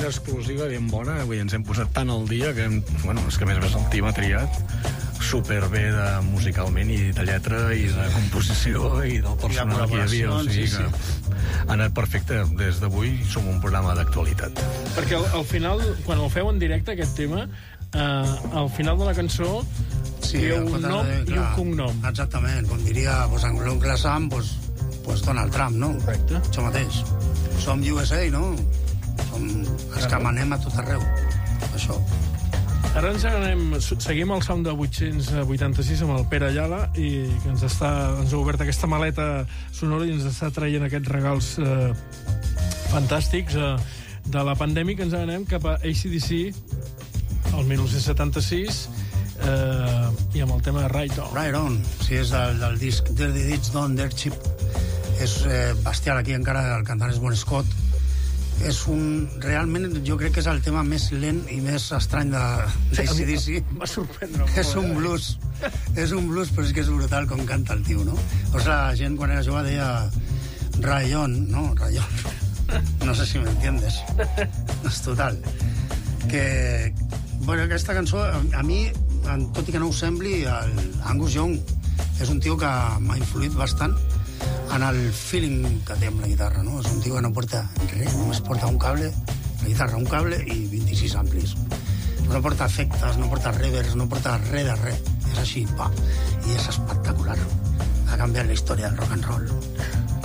música exclusiva ben bona, avui ens hem posat tant al dia que, és que a més el team ha triat superbé musicalment i de lletra i de composició i del personal que hi havia, o sigui que ha anat perfecte. Des d'avui som un programa d'actualitat. Perquè al final, quan el feu en directe, aquest tema, al final de la cançó hi ha un nom i un cognom. Exactament, com diria l'oncle Sam, Donald Trump, no? Correcte. Això mateix. Som USA, no? Som els que manem a tot arreu. Això. Ara seguim el Sound de 886 amb el Pere Ayala, i que ens ha obert aquesta maleta sonora i ens està traient aquests regals fantàstics de la pandèmia, que ens anem cap a AC/DC el 1976 i amb el tema Right On. Right On, sí, és del disc Dirty Deeds Done Dirt Cheap. És bestial, aquí encara el cantant és Bon Scott. Realment jo crec que és el tema més lent i més estrany d'ACDC. Va sorprendre. És un blues, però és que és brutal com canta el tio, no? O sigui, la gent quan era jove deia Rayon, no? Rayon. No sé si m'entiendes. És total. Que, aquesta cançó, a mi, tot i que no ho sembli, Angus Young és un tio que m'ha influït bastant en el feeling que té amb la guitarra, no? És un tio que no porta res, només porta un cable, la guitarra, un cable i 26 amplis. No porta efectes, no porta reverbs, no porta res de res. És així, pa. I és espectacular. Ha canviat la història del rock and roll.